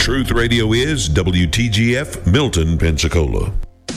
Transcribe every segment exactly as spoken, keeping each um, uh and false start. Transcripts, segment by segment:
Truth Radio is W T G F, Milton, Pensacola.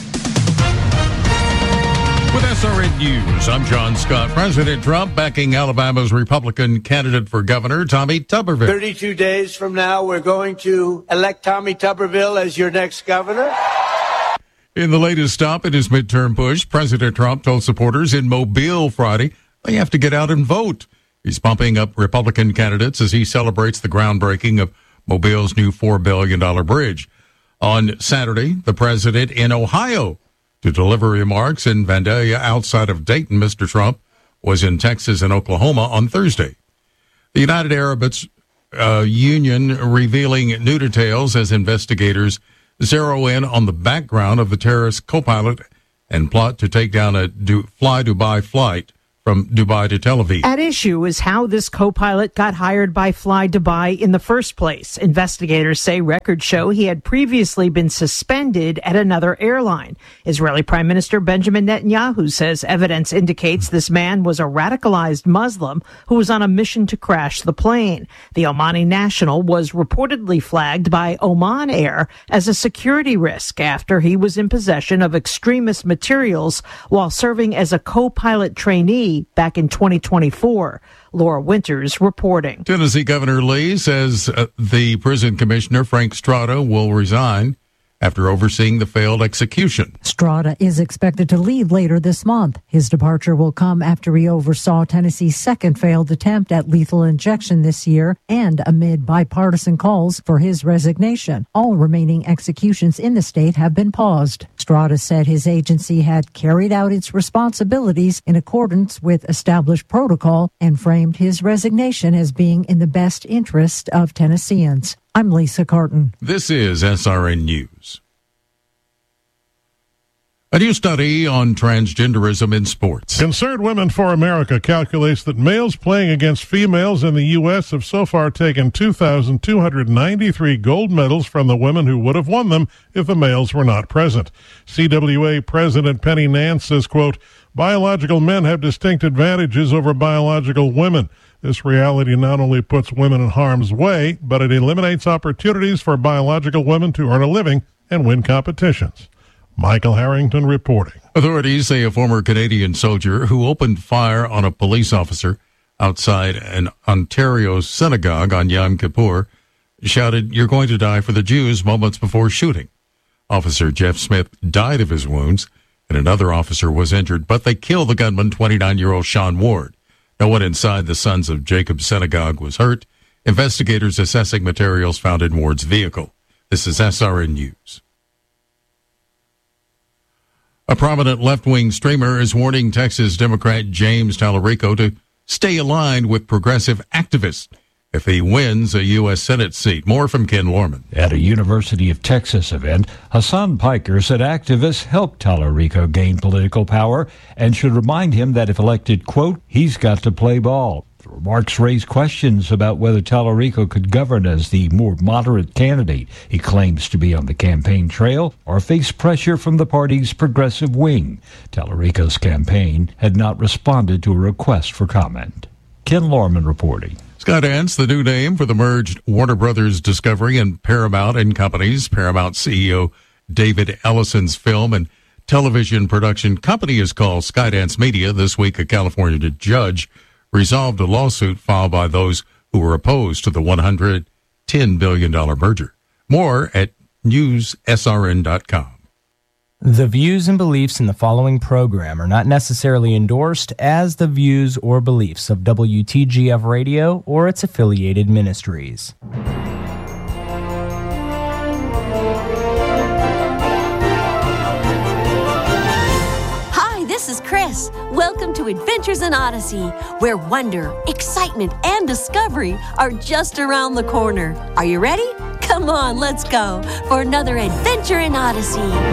With S R N News, I'm John Scott. President Trump backing Alabama's Republican candidate for governor, Tommy Tuberville. thirty-two days from now, we're going to elect Tommy Tuberville as your next governor. In the latest stop in his midterm push, President Trump told supporters in Mobile Friday they have to get out and vote. He's pumping up Republican candidates as he celebrates the groundbreaking of Mobile's new four billion dollars bridge. On Saturday, the president in Ohio to deliver remarks in Vandalia outside of Dayton. Mister Trump was in Texas and Oklahoma on Thursday. The United Arab uh, Union revealing new details as investigators zero in on the background of the terrorist co-pilot and plot to take down a du- Fly Dubai flight from Dubai to Tel Aviv. At issue is how this co-pilot got hired by Fly Dubai in the first place. Investigators say records show he had previously been suspended at another airline. Israeli Prime Minister Benjamin Netanyahu says evidence indicates this man was a radicalized Muslim who was on a mission to crash the plane. The Omani national was reportedly flagged by Oman Air as a security risk after he was in possession of extremist materials while serving as a co-pilot trainee back in twenty twenty-four. Laura Winters reporting. Tennessee Governor Lee says uh, the prison commissioner, Frank Strada, will resign after overseeing the failed execution. Strada is expected to leave later this month. His departure will come after he oversaw Tennessee's second failed attempt at lethal injection this year and amid bipartisan calls for his resignation. All remaining executions in the state have been paused. Strada said his agency had carried out its responsibilities in accordance with established protocol and framed his resignation as being in the best interest of Tennesseans. I'm Lisa Carton. This is S R N News. A new study on transgenderism in sports. Concerned Women for America calculates that males playing against females in the U S have so far taken two thousand two hundred ninety-three gold medals from the women who would have won them if the males were not present. C W A President Penny Nance says, quote, biological men have distinct advantages over biological women. This reality not only puts women in harm's way, but it eliminates opportunities for biological women to earn a living and win competitions. Michael Harrington reporting. Authorities say a former Canadian soldier who opened fire on a police officer outside an Ontario synagogue on Yom Kippur shouted, "You're going to die for the Jews," moments before shooting. Officer Jeff Smith died of his wounds, and another officer was injured, but they killed the gunman, twenty-nine-year-old Sean Ward. No one inside the Sons of Jacob synagogue was hurt. Investigators assessing materials found in Ward's vehicle. This is S R N News. A prominent left-wing streamer is warning Texas Democrat James Tallarico to stay aligned with progressive activists if he wins a U S Senate seat. More from Ken Lorman. At a University of Texas event, Hassan Piker said activists helped Tallarico gain political power and should remind him that if elected, quote, he's got to play ball. The remarks raised questions about whether Tallarico could govern as the more moderate candidate he claims to be on the campaign trail or face pressure from the party's progressive wing. Tallarico's campaign had not responded to a request for comment. Ken Lorman reporting. Skydance, the new name for the merged Warner Brothers Discovery and Paramount and Companies. Paramount C E O David Ellison's film and television production company is called Skydance Media. This week, a California judge resolved a lawsuit filed by those who were opposed to the one hundred ten billion dollars merger. More at news S R N dot com. The views and beliefs in the following program are not necessarily endorsed as the views or beliefs of W T G F Radio or its affiliated ministries. Hi, this is Chris. Welcome to Adventures in Odyssey, where wonder, excitement, and discovery are just around the corner. Are you ready? Come on, let's go for another Adventure in Odyssey.